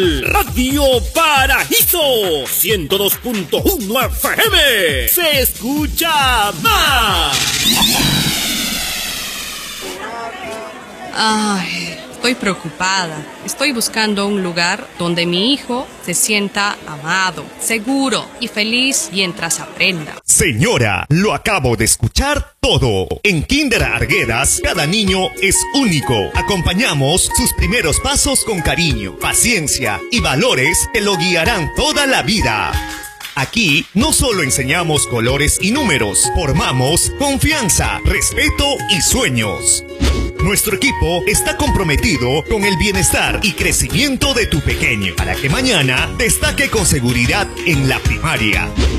Radio Paraíso 102.1 FM. Se escucha más. Ay, estoy preocupada. Estoy buscando un lugar donde mi hijo se sienta amado, seguro y feliz mientras aprenda. Señora, lo acabo de escuchar todo. En Kinder Arguedas, cada niño es único. Acompañamos sus primeros pasos con cariño, paciencia y valores que lo guiarán toda la vida. Aquí no solo enseñamos colores y números, formamos confianza, respeto y sueños. Nuestro equipo está comprometido con el bienestar y crecimiento de tu pequeño para que mañana destaque con seguridad en la primaria.